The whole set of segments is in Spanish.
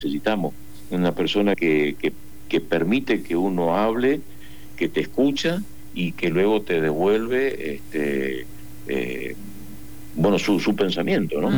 necesitamos una persona que permite que uno hable, que te escucha y que luego te devuelve su pensamiento, ¿no?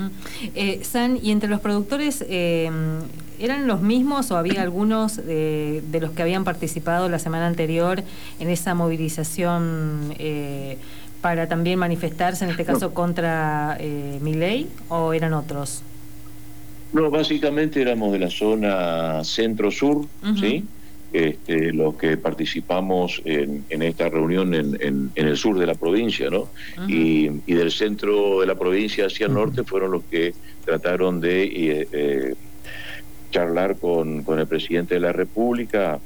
San, ¿y entre los productores eran los mismos o había algunos de los que habían participado la semana anterior en esa movilización para también manifestarse, en este caso contra Milei, o eran otros? No, básicamente éramos de la zona centro-sur, ¿sí? Los que participamos en esta reunión en el sur de la provincia, ¿no? Y del centro de la provincia hacia el norte fueron los que trataron de charlar con el presidente de la República,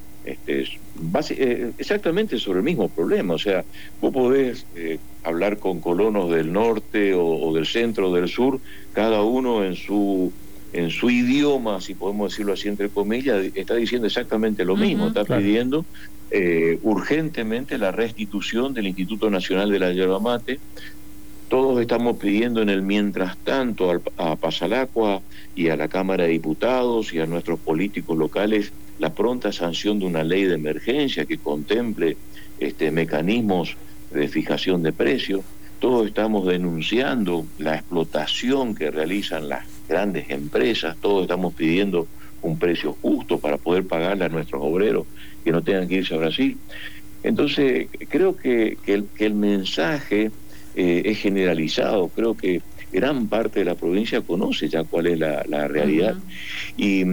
exactamente sobre el mismo problema. O sea, vos podés hablar con colonos del norte o del centro o del sur, cada uno en su idioma, si podemos decirlo así entre comillas, está diciendo exactamente lo mismo, está pidiendo urgentemente la restitución del Instituto Nacional de la Yerba Mate. Todos estamos pidiendo en el mientras tanto a Pasalacua y a la Cámara de Diputados y a nuestros políticos locales la pronta sanción de una ley de emergencia que contemple mecanismos de fijación de precios. Todos estamos denunciando la explotación que realizan las grandes empresas, todos estamos pidiendo un precio justo para poder pagarle a nuestros obreros que no tengan que irse a Brasil. Entonces, creo que el mensaje es generalizado, creo que gran parte de la provincia conoce ya cuál es la realidad. Y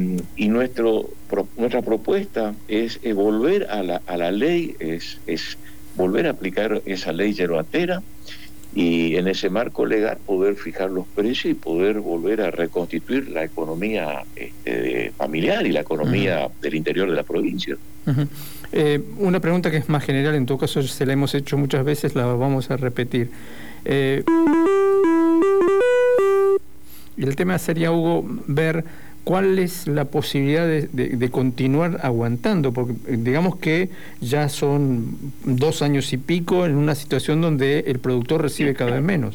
nuestra propuesta es volver a la ley, es volver a aplicar esa ley yerbatera, y en ese marco legal poder fijar los precios y poder volver a reconstituir la economía familiar y la economía del interior de la provincia. Una pregunta que es más general, en todo caso se la hemos hecho muchas veces, la vamos a repetir. El tema sería, Hugo, ver cuál es la posibilidad de continuar aguantando, porque digamos que ya son 2 años y pico en una situación donde el productor recibe cada vez menos.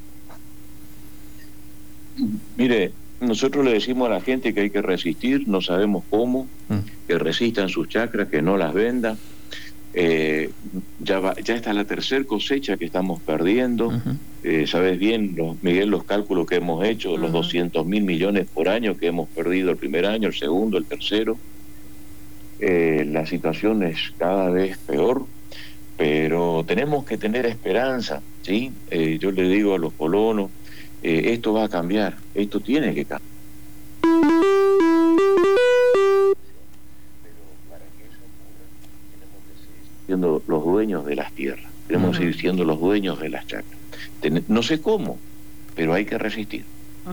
Mire, nosotros le decimos a la gente que hay que resistir, no sabemos cómo, que resistan sus chacras, que no las venda. Ya está la tercera cosecha que estamos perdiendo. Sabes bien, Miguel, los cálculos que hemos hecho, los 200.000 millones por año que hemos perdido el primer año, el segundo, el tercero. La situación es cada vez peor, pero tenemos que tener esperanza, ¿sí? Yo le digo a los colonos, esto va a cambiar, esto tiene que cambiar. Siendo los dueños de las tierras, tenemos que seguir siendo los dueños de las chacras. No sé cómo, pero hay que resistir.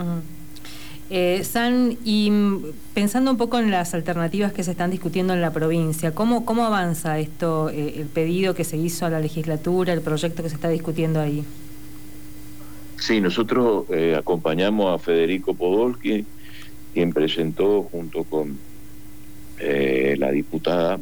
San, y pensando un poco en las alternativas que se están discutiendo en la provincia, ¿cómo avanza esto, el pedido que se hizo a la legislatura, el proyecto que se está discutiendo ahí? Sí, nosotros acompañamos a Federico Podolski, quien presentó junto con la diputada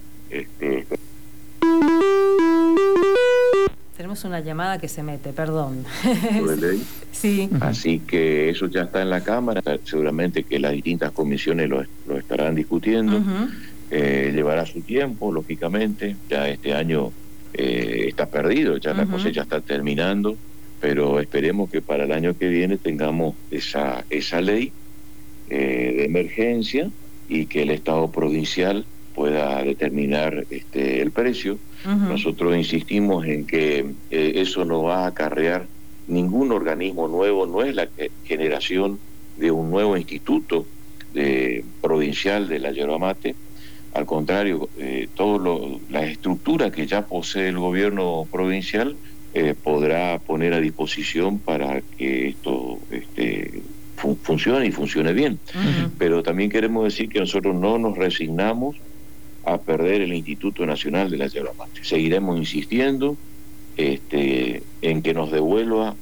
Tenemos una llamada que se mete, perdón. Sí. Así que eso ya está en la Cámara, seguramente que las distintas comisiones lo estarán discutiendo. Llevará su tiempo, lógicamente, ya este año está perdido, ya la cosecha está terminando, pero esperemos que para el año que viene tengamos esa ley de emergencia y que el Estado provincial pueda determinar el precio. Nosotros insistimos en que eso no va a acarrear ningún organismo nuevo, no es la generación de un nuevo instituto provincial de la yerba mate. Al contrario, la estructura que ya posee el gobierno provincial podrá poner a disposición para que esto funcione y funcione bien. Pero también queremos decir que nosotros no nos resignamos a perder el Instituto Nacional de la Yerba Mate. Seguiremos insistiendo en que nos devuelvan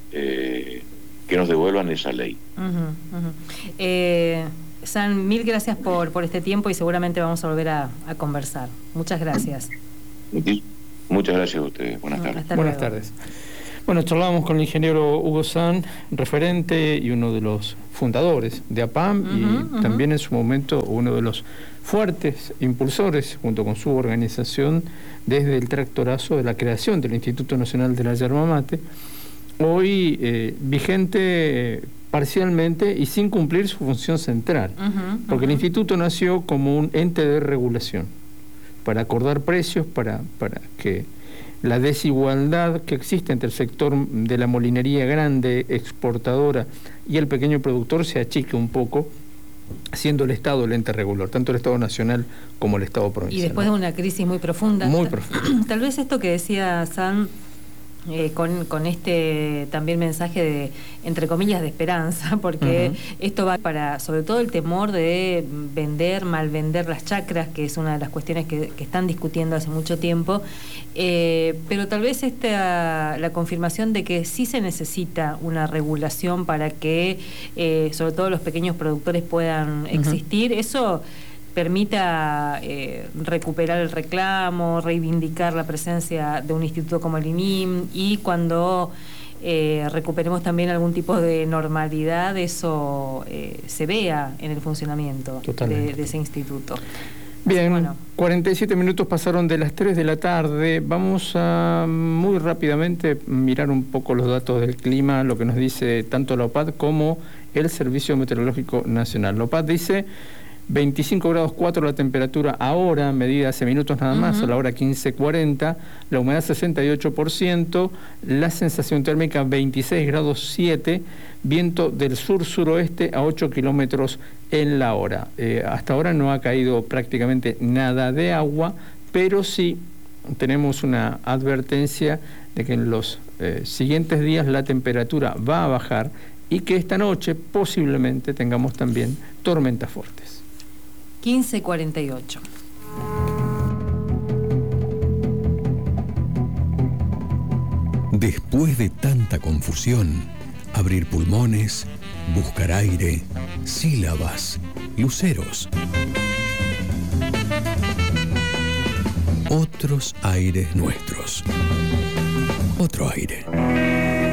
esa ley. San, mil gracias por este tiempo y seguramente vamos a volver a conversar. Muchas gracias. Muchas gracias a ustedes. Buenas tardes. Buenas tardes. Bueno, charlábamos con el ingeniero Hugo San, referente y uno de los fundadores de APAM, y también en su momento uno de los fuertes impulsores, junto con su organización, desde el tractorazo de la creación del Instituto Nacional de la Yerba Mate, hoy vigente parcialmente y sin cumplir su función central, porque el instituto nació como un ente de regulación, para acordar precios, para que la desigualdad que existe entre el sector de la molinería grande, exportadora, y el pequeño productor se achique un poco, siendo el Estado el ente regulador, tanto el Estado nacional como el Estado provincial. Y después de una crisis muy profunda. Muy profunda. Tal vez esto que decía San, con este también mensaje de, entre comillas, de esperanza, porque esto va para, sobre todo, el temor de malvender las chacras, que es una de las cuestiones que están discutiendo hace mucho tiempo, pero tal vez la confirmación de que sí se necesita una regulación para que, sobre todo, los pequeños productores puedan existir, eso permita recuperar el reclamo, reivindicar la presencia de un instituto como el INIM, y cuando recuperemos también algún tipo de normalidad, eso se vea en el funcionamiento de ese instituto. Bien, bueno. 47 minutos pasaron de las 3 de la tarde. Vamos a muy rápidamente mirar un poco los datos del clima, lo que nos dice tanto la OPAD como el Servicio Meteorológico Nacional. La OPAD dice 25 grados 4 la temperatura ahora, medida hace minutos nada más, a la hora 15:40, la humedad 68%, la sensación térmica 26 grados 7, viento del sur-suroeste a 8 kilómetros en la hora. Hasta ahora no ha caído prácticamente nada de agua, pero sí tenemos una advertencia de que en los siguientes días la temperatura va a bajar y que esta noche posiblemente tengamos también tormentas fuertes. 15:48. Después de tanta confusión, abrir pulmones, buscar aire, sílabas, luceros. Otros aires nuestros. Otro aire.